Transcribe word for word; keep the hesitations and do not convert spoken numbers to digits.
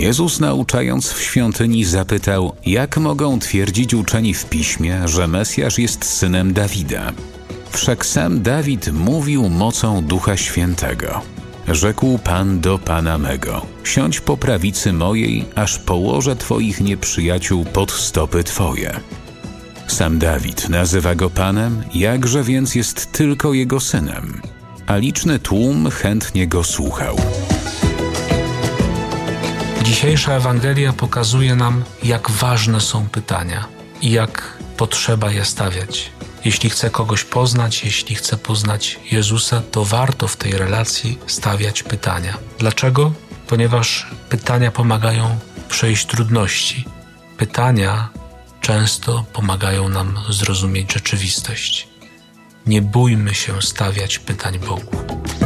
Jezus, nauczając w świątyni, zapytał, jak mogą twierdzić uczeni w Piśmie, że Mesjasz jest synem Dawida. Wszak sam Dawid mówił mocą Ducha Świętego. Rzekł Pan do Pana mego, siądź po prawicy mojej, aż położę Twoich nieprzyjaciół pod stopy Twoje. Sam Dawid nazywa go Panem, jakże więc jest tylko jego synem, a liczny tłum chętnie go słuchał. Dzisiejsza Ewangelia pokazuje nam, jak ważne są pytania i jak potrzeba je stawiać. Jeśli chce kogoś poznać, jeśli chce poznać Jezusa, to warto w tej relacji stawiać pytania. Dlaczego? Ponieważ pytania pomagają przejść trudności. Pytania często pomagają nam zrozumieć rzeczywistość. Nie bójmy się stawiać pytań Bogu.